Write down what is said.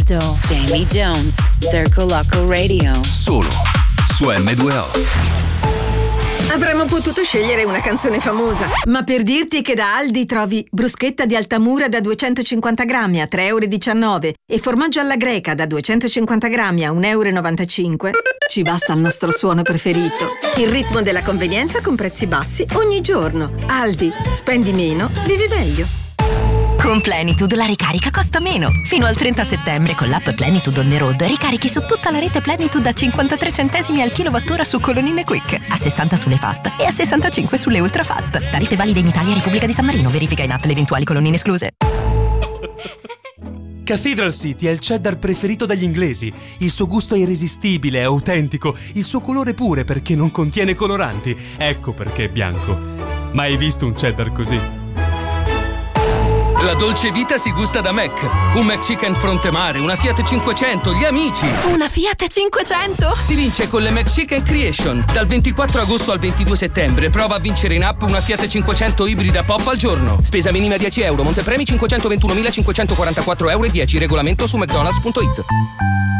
Tiesto, Jamie Jones, Circle Loco Radio. Solo su M2O. Avremmo potuto scegliere una canzone famosa, ma per dirti che da Aldi trovi bruschetta di Altamura da 250 grammi a 3,19 € e formaggio alla greca da 250 grammi a 1,95 €, ci basta il nostro suono preferito. Il ritmo della convenienza con prezzi bassi ogni giorno. Aldi, spendi meno, vivi meglio. Con Plenitude la ricarica costa meno. Fino al 30 settembre con l'app Plenitude on the road ricarichi su tutta la rete Plenitude a 53 centesimi al kilowattora su colonnine Quick, a 60 sulle fast e a 65 sulle ultra fast. Tariffe valide in Italia e Repubblica di San Marino. Verifica in app le eventuali colonnine escluse. Cathedral City è il cheddar preferito dagli inglesi. Il suo gusto è irresistibile, è autentico, il suo colore pure perché non contiene coloranti. Ecco perché è bianco. Mai visto un cheddar così? La dolce vita si gusta da Mac. Un McChicken Frontemare, una Fiat 500, gli amici. Una Fiat 500? Si vince con le McChicken Creation. Dal 24 agosto al 22 settembre prova a vincere in app una Fiat 500 ibrida pop al giorno. Spesa minima 10 €, montepremi 521.544,10 €, regolamento su mcdonalds.it.